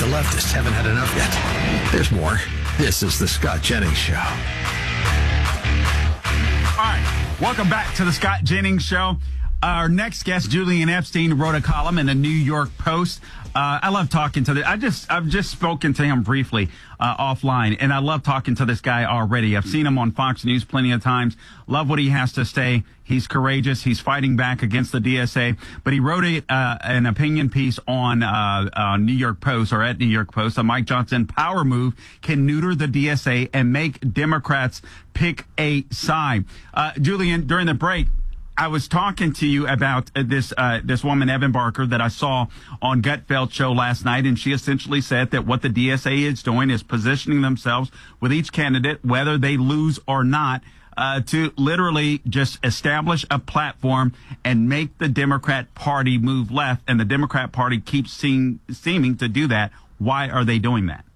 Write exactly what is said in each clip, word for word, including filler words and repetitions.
the leftists haven't had enough yet. There's more. This is the Scott Jennings Show. All right. Welcome back to the Scott Jennings Show. Our next guest, Julian Epstein, wrote a column in the New York Post. Uh, I love talking to the. I just I've just spoken to him briefly uh, offline, and I love talking to this guy already. I've seen him on Fox News plenty of times. Love what he has to say. He's courageous. He's fighting back against the D S A. But he wrote a, uh, an opinion piece on uh, uh, New York Post or at New York Post. A Mike Johnson power move can neuter the D S A and make Democrats pick a side. Uh, Julian, during the break, I was talking to you about this uh, this woman, Evan Barker, that I saw on Gutfeld show last night, and she essentially said that what the D S A is doing is positioning themselves with each candidate, whether they lose or not, uh, to literally just establish a platform and make the Democrat Party move left, and the Democrat Party keeps seem, seeming to do that. Why are they doing that?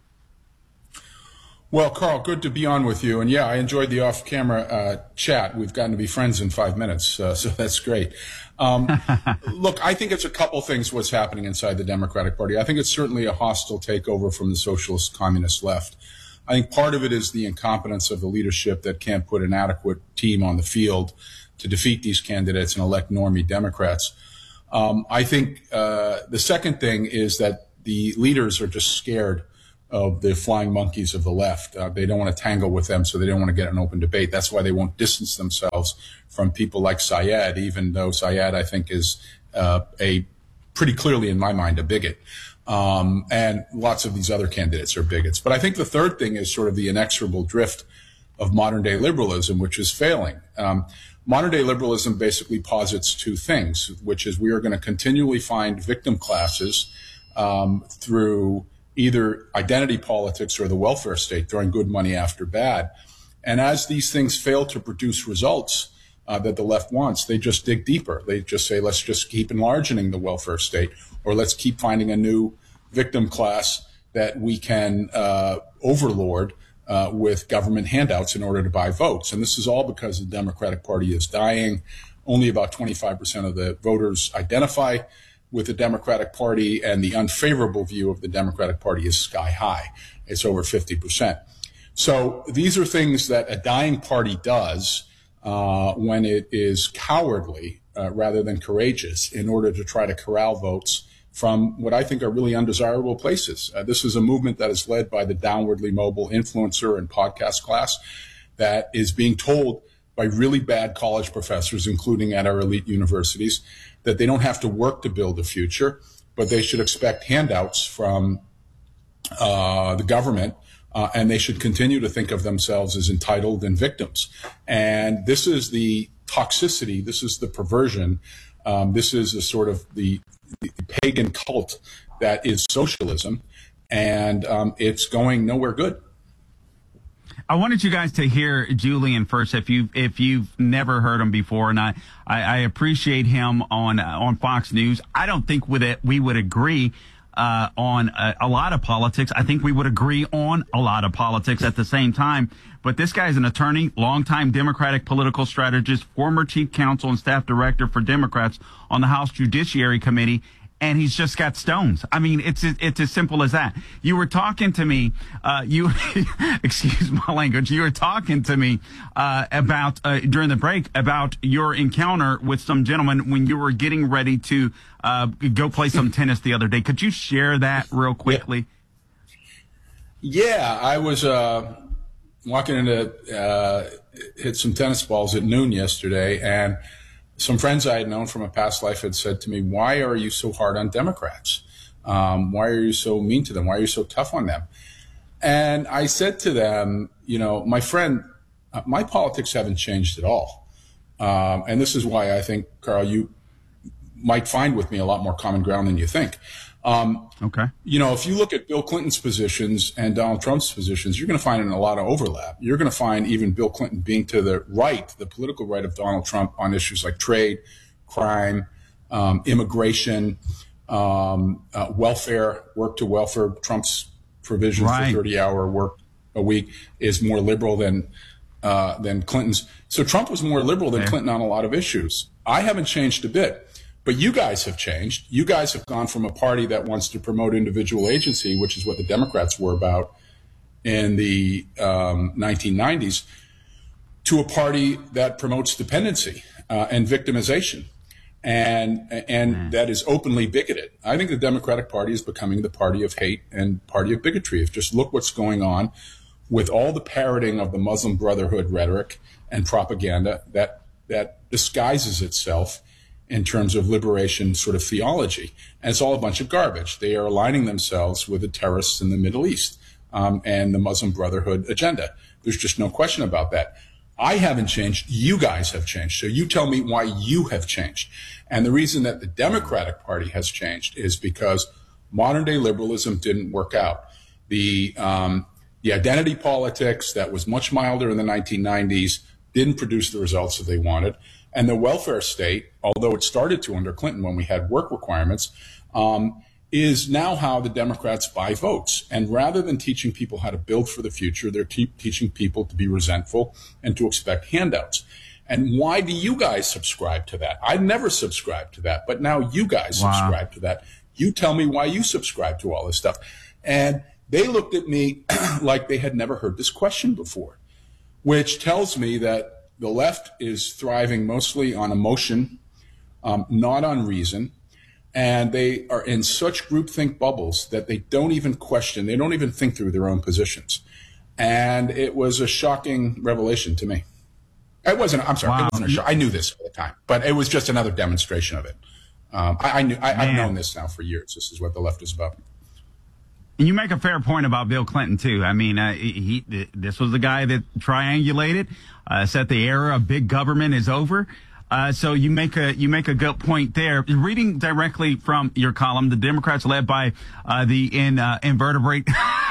Well, Carl, good to be on with you. And yeah, I enjoyed the off-camera uh, chat. We've gotten to be friends in five minutes, uh, so that's great. Um, look, I think it's a couple things what's happening inside the Democratic Party. I think it's certainly a hostile takeover from the socialist communist left. I think part of it is the incompetence of the leadership that can't put an adequate team on the field to defeat these candidates and elect normie Democrats. Um, I think uh, the second thing is that the leaders are just scared of the flying monkeys of the left. Uh, they don't want to tangle with them, so they don't want to get an open debate. That's why they won't distance themselves from people like Syed, even though Syed, I think, is uh, a pretty clearly, in my mind, a bigot. Um, and lots of these other candidates are bigots. But I think the third thing is sort of the inexorable drift of modern-day liberalism, which is failing. Um, modern-day liberalism basically posits two things, which is we are going to continually find victim classes um, through either identity politics or the welfare state, throwing good money after bad. And as these things fail to produce results uh, that the left wants, they just dig deeper. They just say, let's just keep enlarging the welfare state, or let's keep finding a new victim class that we can uh, overlord uh, with government handouts in order to buy votes. And this is all because the Democratic Party is dying. Only about twenty-five percent of the voters identify with the Democratic Party, and the unfavorable view of the Democratic Party is sky high. It's over fifty percent. So these are things that a dying party does uh, when it is cowardly uh, rather than courageous in order to try to corral votes from what I think are really undesirable places. Uh, this is a movement that is led by the downwardly mobile influencer and podcast class that is being told by really bad college professors, including at our elite universities, that they don't have to work to build a future, but they should expect handouts from uh, the government, uh, and they should continue to think of themselves as entitled and victims. And this is the toxicity, this is the perversion, um, this is a sort of the, the pagan cult that is socialism, and um, it's going nowhere good. I wanted you guys to hear Julian first, if you if you've never heard him before, and I I, I appreciate him on uh, on Fox News. I don't think with it we would agree uh, on a, a lot of politics. I think we would agree on a lot of politics at the same time. But this guy's an attorney, longtime Democratic political strategist, former chief counsel and staff director for Democrats on the House Judiciary Committee. And he's just got stones. I mean, it's it's as simple as that. You were talking to me, uh, you, excuse my language, you were talking to me uh, about, uh, during the break, about your encounter with some gentleman when you were getting ready to uh, go play some tennis the other day. Could you share that real quickly? Yeah, I was uh, walking into, uh, hit some tennis balls at noon yesterday, and some friends I had known from a past life had said to me, why are you so hard on Democrats? Um, why are you so mean to them? Why are you so tough on them? And I said to them, you know, my friend, uh, my politics haven't changed at all. Um, and this is why I think, Carl, you might find with me a lot more common ground than you think. Um, okay. You know, if you look at Bill Clinton's positions and Donald Trump's positions, you're going to find a lot of overlap. You're going to find even Bill Clinton being to the right, the political right of Donald Trump on issues like trade, crime, um, immigration, um, uh, welfare, work to welfare. Trump's provision right. for thirty hour work a week is more liberal than uh, than Clinton's. So Trump was more liberal than yeah. Clinton on a lot of issues. I haven't changed a bit. But you guys have changed. You guys have gone from a party that wants to promote individual agency, which is what the Democrats were about in the um, nineteen nineties, to a party that promotes dependency uh, and victimization, and and mm. that is openly bigoted. I think the Democratic Party is becoming the party of hate and party of bigotry. If just look what's going on with all the parroting of the Muslim Brotherhood rhetoric and propaganda that that disguises itself in terms of liberation sort of theology. And it's all a bunch of garbage. They are aligning themselves with the terrorists in the Middle East um, and the Muslim Brotherhood agenda. There's just no question about that. I haven't changed. You guys have changed. So you tell me why you have changed. And the reason that the Democratic Party has changed is because modern day liberalism didn't work out. The, um, the identity politics that was much milder in the nineteen nineties didn't produce the results that they wanted. And the welfare state, although it started to under Clinton when we had work requirements, um, is now how the Democrats buy votes. And rather than teaching people how to build for the future, they're te- teaching people to be resentful and to expect handouts. And why do you guys subscribe to that? I never subscribed to that, but now you guys wow. subscribe to that. You tell me why you subscribe to all this stuff. And they looked at me like they had never heard this question before, which tells me that the left is thriving mostly on emotion, um, not on reason. And they are in such groupthink bubbles that they don't even question, they don't even think through their own positions. And it was a shocking revelation to me. It wasn't, I'm sorry, wow. it wasn't a shock. I knew this at the time, but it was just another demonstration of it. Um, I, I knew, I, I've known this now for years. This is what the left is about. And you make a fair point about Bill Clinton, too. I mean, uh, he, he this was the guy that triangulated, uh, said the era of big government is over. Uh, so you make a you make a good point there. Reading directly from your column, the Democrats led by uh, the in uh, invertebrate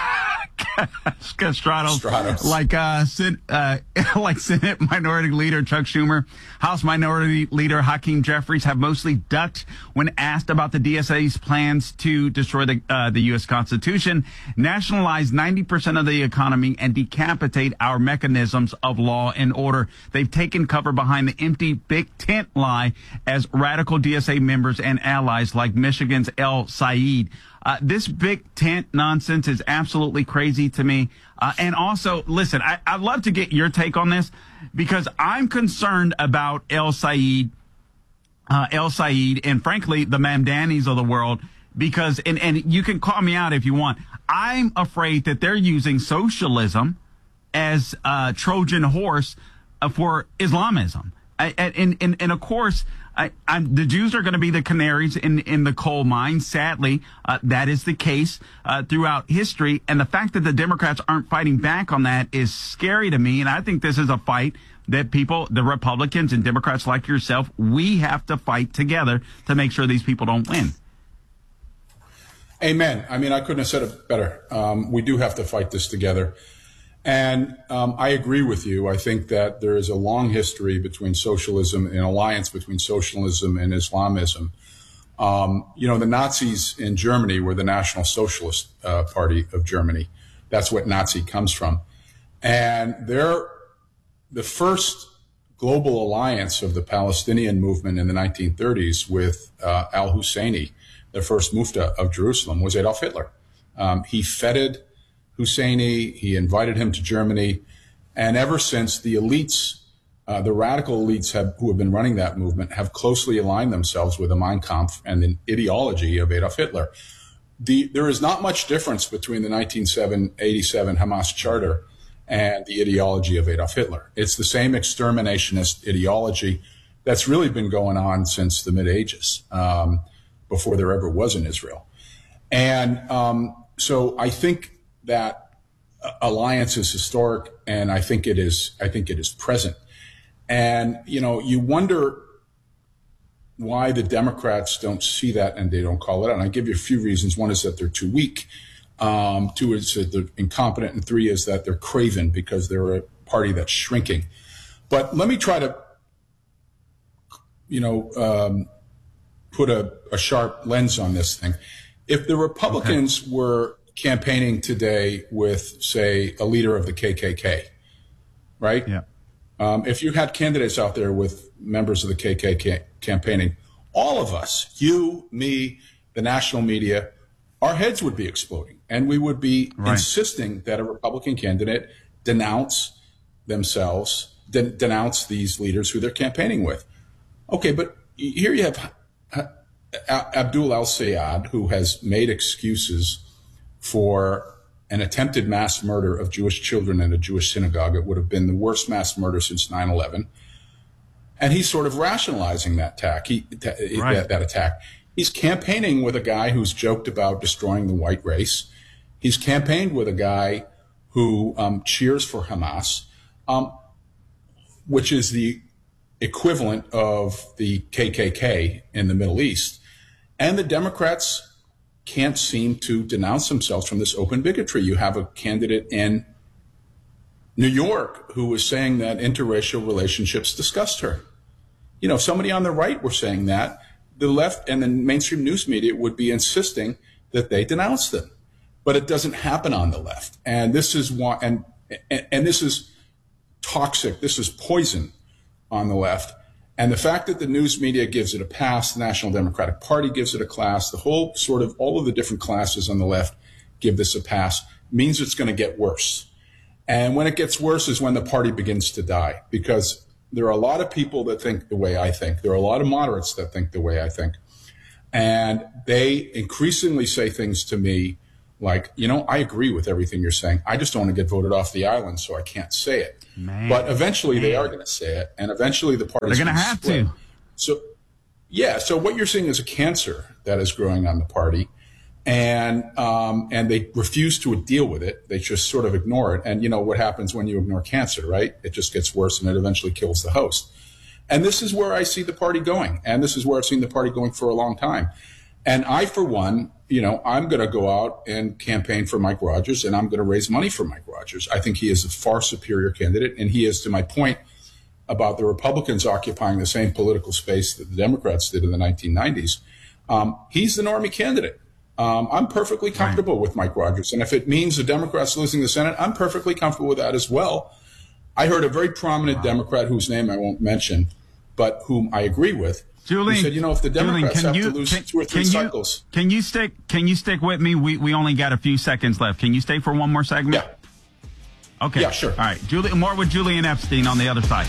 Castratos, Stratos. like uh, Sen- uh, like Senate Minority Leader Chuck Schumer, House Minority Leader Hakeem Jeffries have mostly ducked when asked about the D S A's plans to destroy the uh, the U S Constitution, nationalize ninety percent of the economy, and decapitate our mechanisms of law and order. They've taken cover behind the empty big tent lie as radical D S A members and allies like Michigan's El Said. Uh, this big tent nonsense is absolutely crazy to me. Uh, and also, listen, I, I'd love to get your take on this because I'm concerned about El Said, uh, El Said, and frankly, the Mamdanis of the world, because, and, and you can call me out if you want. I'm afraid that they're using socialism as a Trojan horse uh, for Islamism. I, and, and, and of course, I, I'm, the Jews are going to be the canaries in, in the coal mine. Sadly, uh, that is the case uh, throughout history. And the fact that the Democrats aren't fighting back on that is scary to me. And I think this is a fight that people, the Republicans and Democrats like yourself, we have to fight together to make sure these people don't win. Amen. I mean, I couldn't have said it better. Um, we do have to fight this together. And um, I agree with you. I think that there is a long history between socialism, an alliance between socialism and Islamism. Um, you know, the Nazis in Germany were the National Socialist uh, Party of Germany. That's what Nazi comes from. And they're the first global alliance of the Palestinian movement in the nineteen thirties with uh, al-Husseini, the first Mufti of Jerusalem, was Adolf Hitler. Um, he feted Husseini, he invited him to Germany, and ever since the elites, uh, the radical elites have, who have been running that movement have closely aligned themselves with the Mein Kampf and the ideology of Adolf Hitler. The, there is not much difference between the nineteen eighty-seven Hamas Charter and the ideology of Adolf Hitler. It's the same exterminationist ideology that's really been going on since the mid-ages, um, before there ever was an Israel. And um, so I think that alliance is historic, and I think it is. I think it is present. And you know, you wonder why the Democrats don't see that and they don't call it out. And I give you a few reasons. One is that they're too weak. Um, two is that they're incompetent, and three is that they're craven because they're a party that's shrinking. But let me try to, you know, um, put a, a sharp lens on this thing. If the Republicans okay. were campaigning today with, say, a leader of the K K K, right? Yeah. Um, if you had candidates out there with members of the K K K campaigning, all of us, you, me, the national media, our heads would be exploding. And we would be right. insisting that a Republican candidate denounce themselves, de- denounce these leaders who they're campaigning with. Okay, but here you have Abdul El-Sayed, who has made excuses for an attempted mass murder of Jewish children in a Jewish synagogue. It would have been the worst mass murder since nine eleven. And he's sort of rationalizing that attack. He, right. that, that attack. He's campaigning with a guy who's joked about destroying the white race. He's campaigned with a guy who um, cheers for Hamas, um, which is the equivalent of the K K K in the Middle East. And the Democrats can't seem to denounce themselves from this open bigotry. You have a candidate in New York who was saying that interracial relationships disgust her. You know, somebody on the right were saying that. The left and the mainstream news media would be insisting that they denounce them. But it doesn't happen on the left. And this is why, and, and, and this is toxic. This is poison on the left. And the fact that the news media gives it a pass, the National Democratic Party gives it a class, the whole sort of all of the different classes on the left give this a pass, means it's going to get worse. And when it gets worse is when the party begins to die, because there are a lot of people that think the way I think. There are a lot of moderates that think the way I think. And they increasingly say things to me like, you know, I agree with everything you're saying. I just don't want to get voted off the island, so I can't say it. Man, but eventually man. they are going to say it, and eventually the party's They're going to have split. to. So, yeah, so what you're seeing is a cancer that is growing on the party, and um, and they refuse to deal with it. They just sort of ignore it. And you know what happens when you ignore cancer, right? It just gets worse, and it eventually kills the host. And this is where I see the party going, and this is where I've seen the party going for a long time. And I, for one, you know, I'm going to go out and campaign for Mike Rogers, and I'm going to raise money for Mike Rogers. I think he is a far superior candidate, and he is, to my point about the Republicans occupying the same political space that the Democrats did in the nineteen nineties. Um, he's the normie candidate. Um, I'm perfectly comfortable right. with Mike Rogers. And if it means the Democrats losing the Senate, I'm perfectly comfortable with that as well. I heard a very prominent wow. Democrat whose name I won't mention, but whom I agree with. Julian, he said, you know, if the Democrats Julian, have you, to lose can, two or three can cycles. You, can you stick Can you stick with me? We we only got a few seconds left. Can you stay for one more segment? Yeah. Okay. Yeah, sure. All right. Julian, more with Julian Epstein on the other side.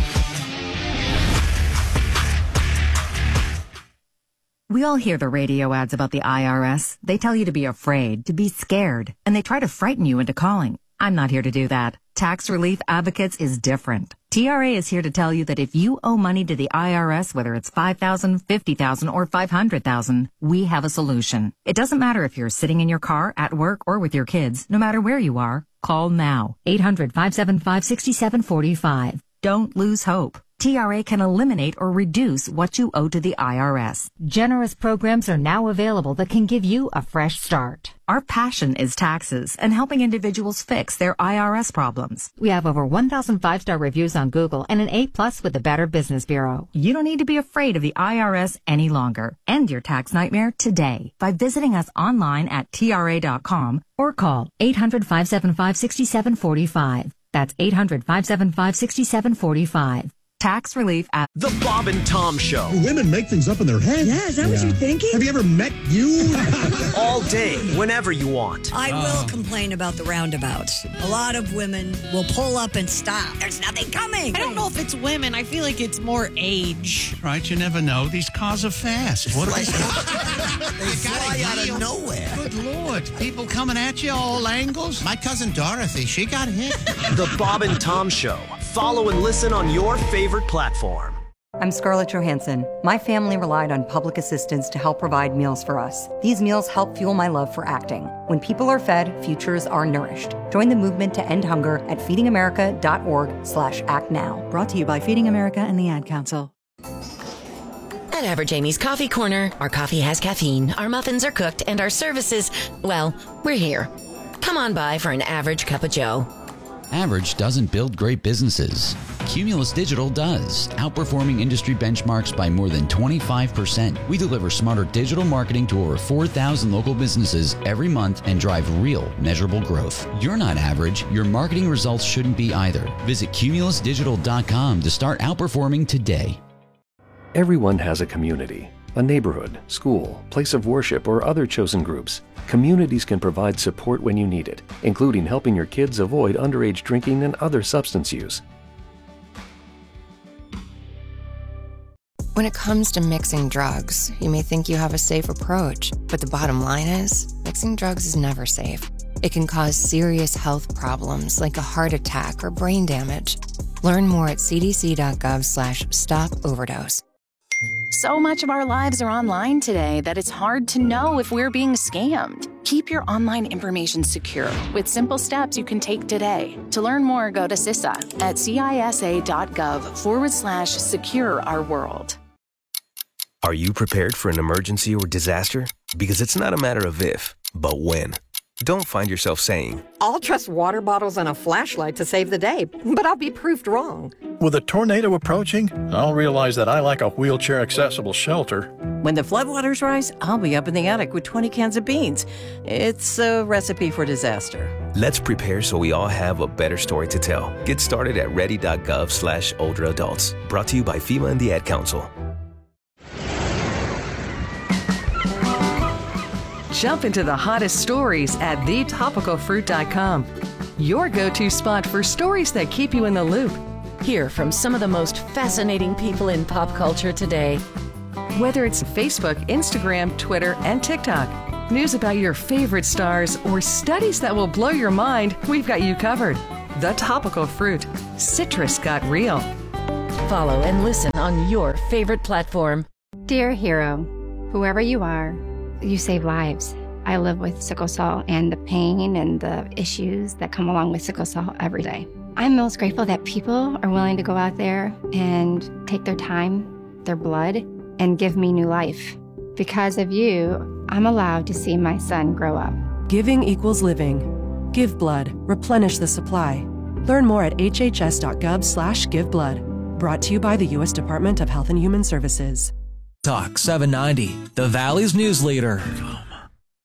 We all hear the radio ads about the I R S. They tell you to be afraid, to be scared, and they try to frighten you into calling. I'm not here to do that. Tax Relief Advocates is different. T R A is here to tell you that if you owe money to the I R S, whether it's five thousand dollars, fifty thousand dollars, or five hundred thousand dollars, we have a solution. It doesn't matter if you're sitting in your car, at work, or with your kids. No matter where you are, call now. eight hundred, five seven five, six seven four five. Don't lose hope. T R A can eliminate or reduce what you owe to the I R S. Generous programs are now available that can give you a fresh start. Our passion is taxes and helping individuals fix their I R S problems. We have over one thousand five-star reviews on Google and an A plus with the Better Business Bureau. You don't need to be afraid of the I R S any longer. End your tax nightmare today by visiting us online at T R A dot com or call eight hundred, five seven five, six seven four five. That's eight hundred, five seven five, six seven four five. Tax Relief at The Bob and Tom Show. Women make things up in their head. Yeah, is that yeah. what you're thinking? Have you ever met you? All day, whenever you want. I uh. will complain about the roundabouts. A lot of women will pull up and stop. There's nothing coming. I don't know if it's women. I feel like it's more age. Right, you never know. These cars are fast. What like, they fly out of nowhere. Good Lord. People coming at you all angles. My cousin Dorothy, she got hit. The Bob and Tom Show. Follow and listen on your favorite platform. I'm Scarlett Johansson. My family relied on public assistance to help provide meals for us. These meals help fuel my love for acting. When people are fed, futures are nourished. Join the movement to end hunger at feedingamerica.org slash act now. Brought to you by Feeding America and the Ad Council. At Average Amy's Coffee Corner, our coffee has caffeine, our muffins are cooked, and our services, well, we're here. Come on by for an average cup of joe. Average doesn't build great businesses. Cumulus Digital does, outperforming industry benchmarks by more than twenty-five percent. We deliver smarter digital marketing to over four thousand local businesses every month and drive real, measurable growth. You're not average. Your marketing results shouldn't be either. Visit cumulus digital dot com to start outperforming today. Everyone has a community. a neighborhood, school, place of worship, or other chosen groups, communities can provide support when you need it, including helping your kids avoid underage drinking and other substance use. When it comes to mixing drugs, you may think you have a safe approach, but the bottom line is, mixing drugs is never safe. It can cause serious health problems like a heart attack or brain damage. Learn more at cdc.gov slash stop overdose. So much of our lives are online today that it's hard to know if we're being scammed. Keep your online information secure with simple steps you can take today. To learn more, go to CISA at cisa.gov forward slash secure our world. Are you prepared for an emergency or disaster? Because it's not a matter of if, but when. Don't find yourself saying, I'll trust water bottles and a flashlight to save the day, but I'll be proved wrong. With a tornado approaching, I'll realize that I lack a wheelchair-accessible shelter. When the floodwaters rise, I'll be up in the attic with twenty cans of beans. It's a recipe for disaster. Let's prepare so we all have a better story to tell. Get started at ready.gov slash older adults. Brought to you by FEMA and the Ad Council. Jump into the hottest stories at the topical fruit dot com. Your go-to spot for stories that keep you in the loop. Hear from some of the most fascinating people in pop culture today. Whether it's Facebook, Instagram, Twitter, and TikTok, news about your favorite stars, or studies that will blow your mind, we've got you covered. The Topical Fruit. Citrus got real. Follow and listen on your favorite platform. Dear hero, whoever you are, you save lives. I live with sickle cell and the pain and the issues that come along with sickle cell every day. I'm most grateful that people are willing to go out there and take their time, their blood, and give me new life. Because of you, I'm allowed to see my son grow up. Giving equals living. Give blood. Replenish the supply. Learn more at hhs.gov slash give blood. Brought to you by the U S Department of Health and Human Services. Talk seven ninety, the Valley's news leader.